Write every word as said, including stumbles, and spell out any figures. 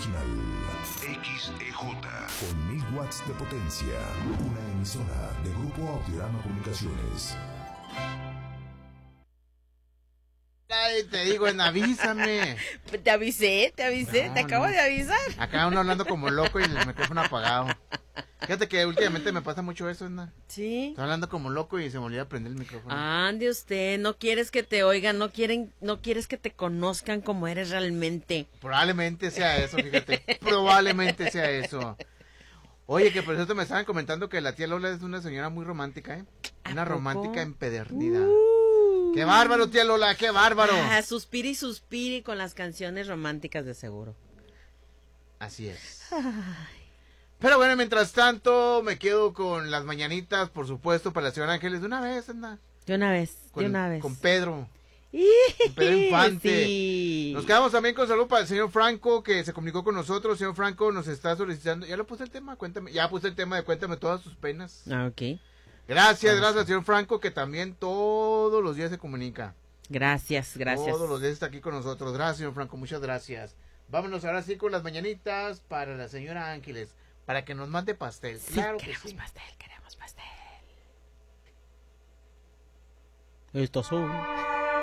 original. X E J. Con mil watts de potencia. Una emisora de Grupo Audiorama Comunicaciones. Ay, te digo, en avísame. Te avisé, te avisé, No, te acabo no. de avisar. Acá uno hablando como loco y el micrófono apagado. Fíjate que últimamente me pasa mucho eso, ¿no? Sí. Estoy hablando como loco y se me olvida prender el micrófono. Ande usted, no quieres que te oigan, no quieren, no quieres que te conozcan como eres realmente. Probablemente sea eso, fíjate. Probablemente sea eso. Oye, que por eso me estaban comentando que la tía Lola es una señora muy romántica, ¿eh? Una poco? romántica empedernida. Uh. ¡Qué bárbaro, tía Lola! ¡Qué bárbaro! Ah, suspiri y suspiri con las canciones románticas de seguro. Así es. Ay. Pero bueno, mientras tanto, me quedo con las mañanitas, por supuesto, para la señora Ángeles. De una vez, anda. De una vez, Con, de una vez. con Pedro. Con Pedro Infante. Sí. Nos quedamos también con salud para el señor Franco, que se comunicó con nosotros. Señor Franco nos está solicitando. Ya lo puse el tema, cuéntame. Ya puse el tema de cuéntame todas sus penas. Ah, ok. Gracias, gracias, señor Franco, que también todos los días se comunica. Gracias, gracias. Todos los días está aquí con nosotros. Gracias, señor Franco, muchas gracias. Vámonos ahora sí con las mañanitas para la señora Ángeles, para que nos mande pastel. Sí, Claro que queremos sí. pastel, queremos pastel. Estos son